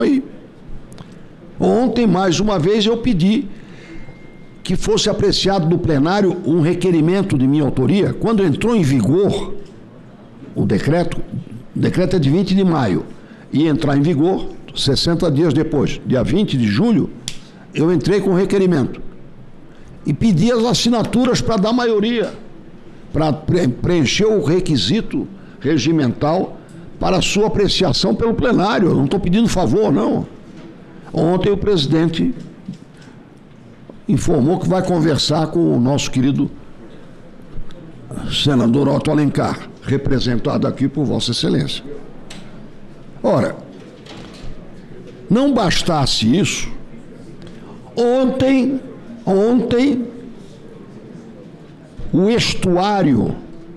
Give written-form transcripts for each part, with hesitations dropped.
aí. Ontem, mais uma vez, eu pedi que fosse apreciado no plenário um requerimento de minha autoria. Quando entrou em vigor o decreto é de 20 de maio, ia entrar em vigor 60 dias depois, dia 20 de julho, eu entrei com o requerimento e pedi as assinaturas para dar maioria, para preencher o requisito regimental para a sua apreciação pelo plenário. Eu não estou pedindo favor, não. Ontem o presidente informou que vai conversar com o nosso querido senador Otto Alencar, representado aqui por Vossa Excelência. Ora, não bastasse isso, ontem o estuário,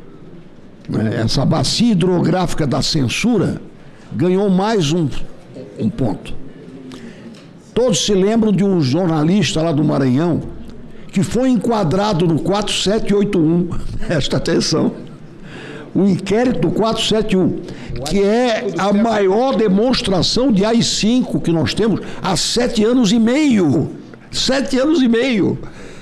né, essa bacia hidrográfica da censura, ganhou mais um ponto. Todos se lembram de um jornalista lá do Maranhão que foi enquadrado no 4781, presta atenção, o inquérito do 471, que é a maior demonstração de AI-5 que nós temos há 7 anos e meio. 7 anos e meio.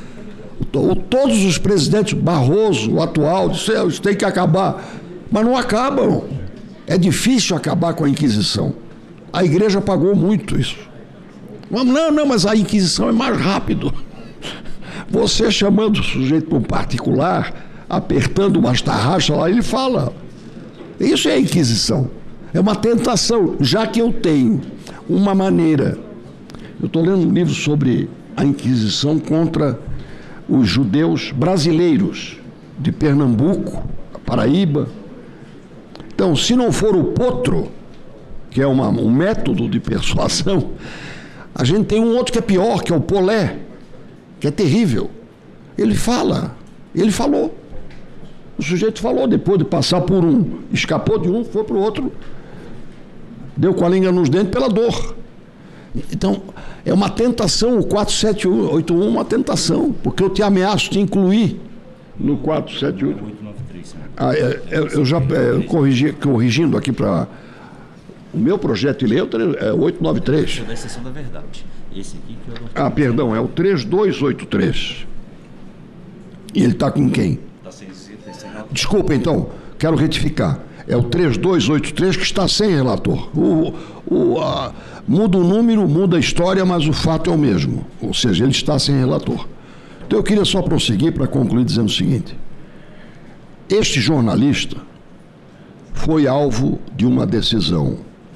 Todos os presidentes, Barroso, o atual, disseram, isso tem que acabar. Mas não acabam. É difícil acabar com a Inquisição. A igreja pagou muito isso. Não, mas a Inquisição é mais rápido. Você chamando o sujeito para um particular, apertando umas tarraxas lá, ele fala. Isso é a Inquisição. É uma tentação, já que eu tenho uma maneira. Eu estou lendo um livro sobre a Inquisição contra os judeus brasileiros de Pernambuco, Paraíba. Então, se não for o potro, que é um método de persuasão, a gente tem um outro que é pior, que é o polé, que é terrível. Ele falou. O sujeito falou, depois de passar por um, escapou de um, foi para o outro, deu com a língua nos dentes pela dor. Então, é uma tentação, o 4781 é uma tentação, porque eu te ameaço te incluir no 478. 893. Eu já corrigindo aqui para... O meu projeto de lei é 893. É da exceção da verdade. Esse aqui que eu não... Perdão, é o 3283. E ele está com quem? Desculpa, então, quero retificar. É o 3283 que está sem relator. Muda o número, muda a história, mas o fato é o mesmo. Ou seja, ele está sem relator. Então eu queria só prosseguir para concluir dizendo o seguinte. Este jornalista foi alvo de uma decisão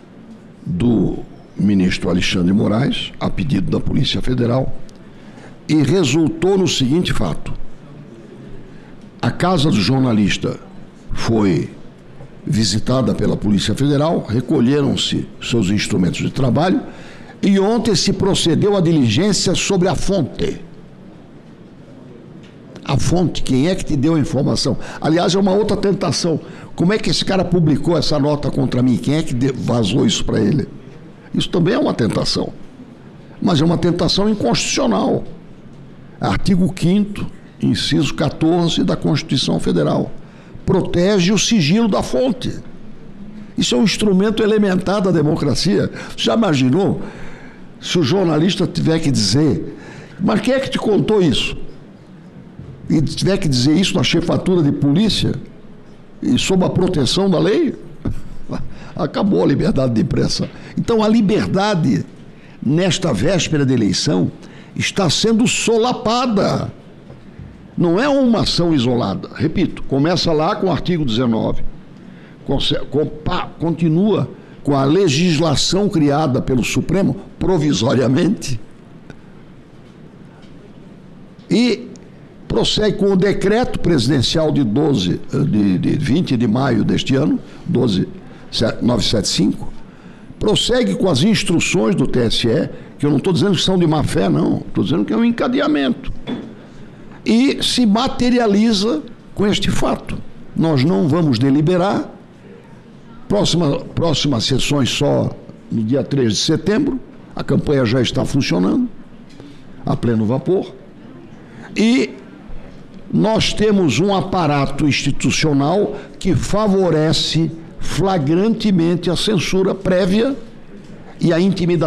do ministro Alexandre Moraes, a pedido da Polícia Federal, e resultou no seguinte fato. A casa do jornalista foi visitada pela Polícia Federal, recolheram-se seus instrumentos de trabalho e ontem se procedeu à diligência sobre a fonte. A fonte, quem é que te deu a informação? Aliás, é uma outra tentação. Como é que esse cara publicou essa nota contra mim? Quem é que vazou isso para ele? Isso também é uma tentação. Mas é uma tentação inconstitucional. Artigo 5º, inciso 14 da Constituição Federal. Protege o sigilo da fonte. Isso é um instrumento elementar da democracia. Você já imaginou se o jornalista tiver que dizer, mas quem é que te contou isso? E tiver que dizer isso na chefatura de polícia e sob a proteção da lei? Acabou a liberdade de imprensa. Então a liberdade, nesta véspera de eleição, está sendo solapada. Não é uma ação isolada. Repito, começa lá com o artigo 19, continua com a legislação criada pelo Supremo, provisoriamente, e prossegue com o decreto presidencial de 20 de maio deste ano, 12975, prossegue com as instruções do TSE, que eu não estou dizendo que são de má fé, não, estou dizendo que é um encadeamento. E se materializa com este fato. Nós não vamos deliberar, próximas sessões só no dia 3 de setembro, a campanha já está funcionando, a pleno vapor, e nós temos um aparato institucional que favorece flagrantemente a censura prévia e a intimidação.